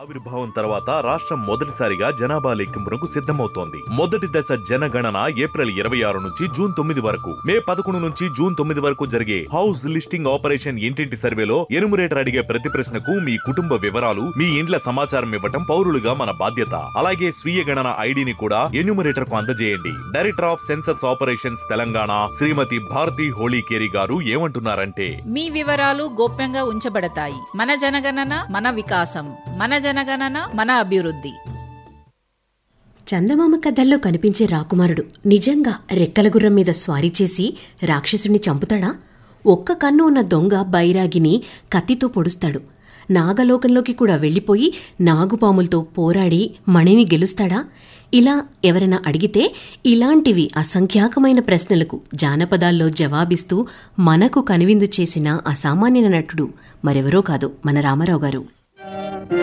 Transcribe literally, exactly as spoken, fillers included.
ఆవిర్భావం తర్వాత రాష్ట్రం మొదటిసారిగా జనాభా లెక్కింపునకు సిద్ధమవుతోంది. మొదటి దశ జనగణన ఏప్రిల్ ఇరవై ఆరు నుంచి జూన్ తొమ్మిది వరకు, మే పదకొండు నుంచి జూన్ తొమ్మిది వరకు జరిగే హౌస్ లిస్టింగ్ ఆపరేషన్ ఇంటింటి సర్వేలో ఎనుమరేటర్ అడిగే ప్రతి ప్రశ్నకు మీ కుటుంబ వివరాలు, మీ ఇండ్ల సమాచారం ఇవ్వటం పౌరులుగా మన బాధ్యత. అలాగే స్వీయ గణన ఐడిని కూడా ఎన్యూమరేటర్ కు అందజేయండి. Director of census operations Telangana శ్రీమతి భారతి హోళీకేరి గారు ఏమంటున్నారంటే, మీ వివరాలు గోప్యంగా ఉంచబడతాయి. మన జనగణన మన వికాసం, మన జనగణన మన అభివృద్ధి. చందమామ కథల్లో కనిపించే రాకుమారుడు నిజంగా రెక్కల గుర్రం మీద స్వారీ చేసి రాక్షసుని చంపుతాడా? ఒక్క కన్ను ఉన్న దొంగ బైరాగిని కత్తితో పొడుస్తాడు. నాగలోకంలోకి కూడా వెళ్లిపోయి నాగుపాములతో పోరాడి మణిని గెలుస్తాడా? ఇలా ఎవరైనా అడిగితే ఇలాంటివి అసంఖ్యాకమైన ప్రశ్నలకు జానపదాల్లో జవాబిస్తూ మనకు కనువిందు చేసిన అసామాన్య నటుడు మరెవరో కాదు, మన రామారావు గారు.